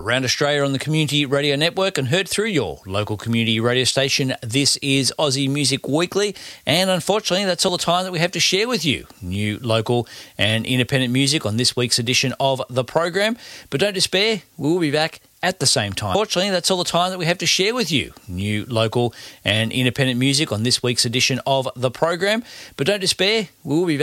around Australia on the Community Radio Network and heard through your local community radio station. This is Aussie Music Weekly, and unfortunately that's all the time that we have to share with you. New, local and independent music on this week's edition of the program. But don't despair, we will be back at the same time. Unfortunately, that's all the time that we have to share with you. New, local and independent music on this week's edition of the program. But don't despair, we will be back